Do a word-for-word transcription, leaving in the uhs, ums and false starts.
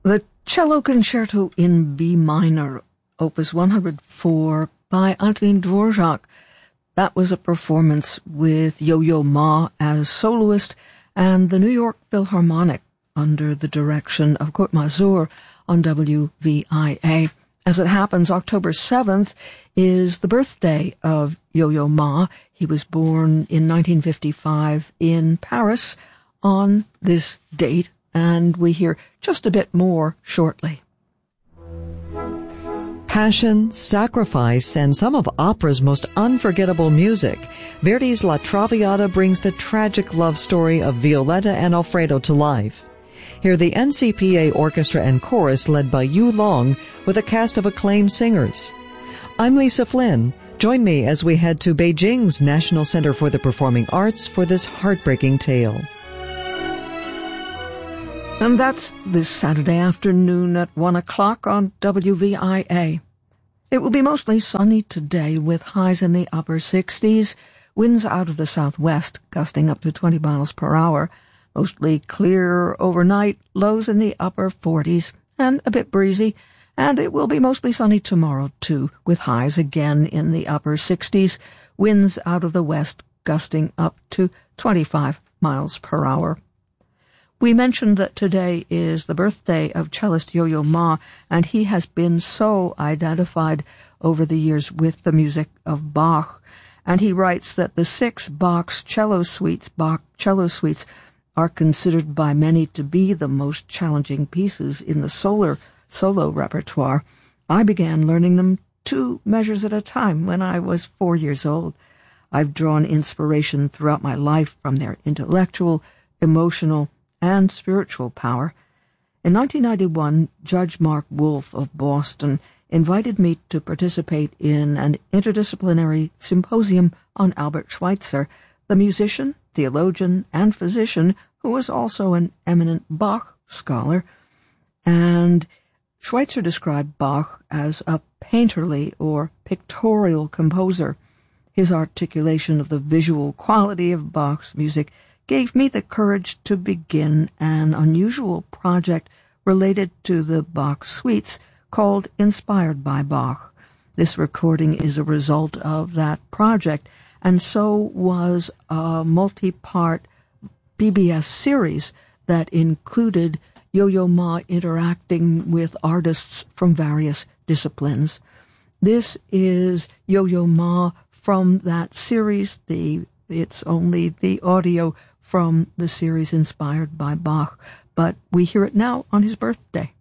The Cello Concerto in B minor, Opus one hundred four by Antonín Dvořák. That was a performance with Yo-Yo Ma as soloist and the New York Philharmonic under the direction of Kurt Masur on W V I A. As it happens, October seventh is the birthday of Yo-Yo Ma. He was born in nineteen fifty-five in Paris on this date, and we hear just a bit more shortly. Passion, sacrifice, and some of opera's most unforgettable music. Verdi's La Traviata brings the tragic love story of Violetta and Alfredo to life. Hear the N C P A Orchestra and Chorus led by Yu Long with a cast of acclaimed singers. I'm Lisa Flynn. Join me as we head to Beijing's National Center for the Performing Arts for this heartbreaking tale. And that's this Saturday afternoon at one o'clock on W V I A. It will be mostly sunny today with highs in the upper sixties, winds out of the southwest gusting up to twenty miles per hour, mostly clear overnight, lows in the upper forties, and a bit breezy, and it will be mostly sunny tomorrow too, with highs again in the upper sixties, winds out of the west gusting up to twenty-five miles per hour. We mentioned that today is the birthday of cellist Yo-Yo Ma, and he has been so identified over the years with the music of Bach. And he writes that the six Bach's cello suites, Bach cello suites, are considered by many to be the most challenging pieces in the solar solo repertoire. I began learning them two measures at a time when I was four years old. I've drawn inspiration throughout my life from their intellectual, emotional, and spiritual power. In nineteen ninety-one, Judge Mark Wolf of Boston invited me to participate in an interdisciplinary symposium on Albert Schweitzer, the musician, theologian, and physician who was also an eminent Bach scholar. And Schweitzer described Bach as a painterly or pictorial composer. His articulation of the visual quality of Bach's music gave me the courage to begin an unusual project related to the Bach suites called Inspired by Bach. This recording is a result of that project, and so was a multi-part B B S series that included Yo-Yo Ma interacting with artists from various disciplines. This is Yo-Yo Ma from that series. The It's only the audio from the series Inspired by Bach, but we hear it now on his birthday.